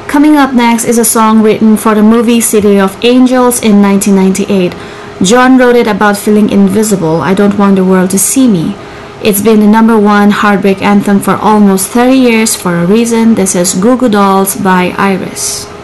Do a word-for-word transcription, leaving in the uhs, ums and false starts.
Coming up next is a song written for the movie City of Angels in nineteen ninety-eight. John wrote it about feeling invisible. I don't want the world to see me. It's been the number one heartbreak anthem for almost thirty years for a reason. This is Goo Goo Dolls by Iris.